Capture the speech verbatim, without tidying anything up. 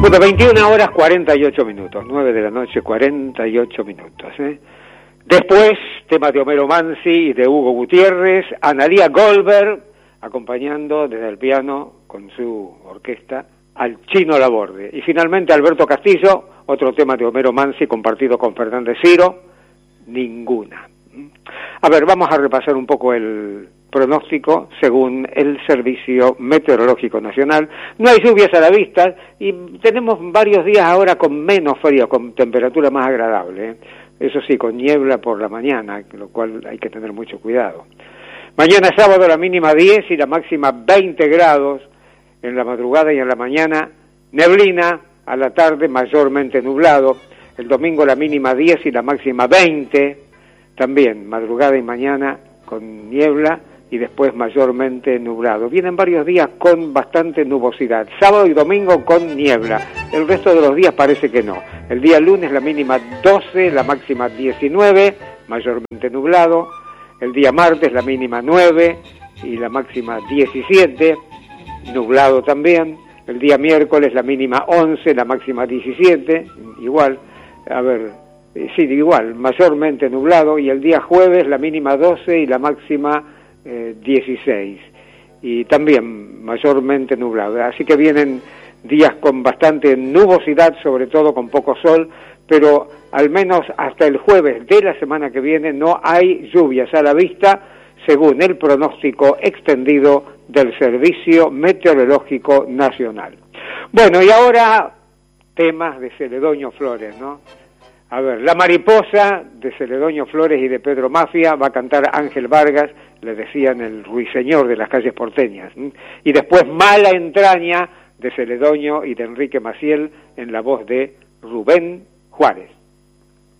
Bueno, veintiuna horas cuarenta y ocho minutos, nueve de la noche, cuarenta y ocho minutos. ¿eh? Después, temas de Homero Mansi y de Hugo Gutiérrez, Analía Goldberg, acompañando desde el piano con su orquesta al Chino Laborde. Y finalmente Alberto Castillo, otro tema de Homero Mansi compartido con Fernández Ciro, Ninguna. A ver, vamos a repasar un poco el pronóstico según el Servicio Meteorológico Nacional. No hay lluvias a la vista y tenemos varios días ahora con menos frío, con temperatura más agradable, ¿eh? Eso sí, con niebla por la mañana, lo cual hay que tener mucho cuidado. Mañana sábado la mínima diez y la máxima veinte grados, en la madrugada y en la mañana neblina, a la tarde mayormente nublado. El domingo la mínima diez y la máxima veinte, también madrugada y mañana con niebla y después mayormente nublado. Vienen varios días con bastante nubosidad, sábado y domingo con niebla, el resto de los días parece que no. El día lunes la mínima doce, la máxima diecinueve, mayormente nublado. El día martes la mínima nueve y la máxima diecisiete, nublado también. El día miércoles la mínima once, la máxima diecisiete, igual, a ver, sí, igual, mayormente nublado. Y el día jueves la mínima doce y la máxima eh, dieciséis, y también mayormente nublado. Así que vienen días con bastante nubosidad, sobre todo con poco sol, pero al menos hasta el jueves de la semana que viene no hay lluvias a la vista, según el pronóstico extendido del Servicio Meteorológico Nacional. Bueno, y ahora temas de Celedonio Flores, ¿no? A ver, La Mariposa de Celedonio Flores y de Pedro Mafia va a cantar Ángel Vargas, le decían el ruiseñor de las calles porteñas, ¿sí? Y después Mala Entraña de Celedonio y de Enrique Maciel en la voz de Rubén Juárez.